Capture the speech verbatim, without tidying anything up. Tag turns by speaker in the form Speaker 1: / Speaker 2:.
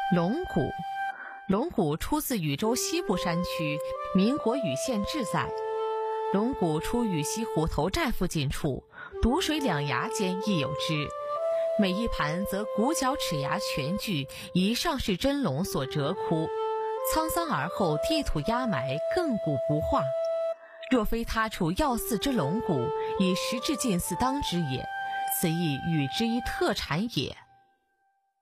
Speaker 1: 龙骨，龙骨出自禹州西部山区，民国禹县志载。龙骨出禹西虎头寨附近处，堵水两崖间亦有之。每一盘则骨角齿牙全具，以上是真龙所折窟。沧桑而后地土压埋，亘古不化。若非他处要祀之龙骨，以实质近似当之也，此亦禹之一特产也。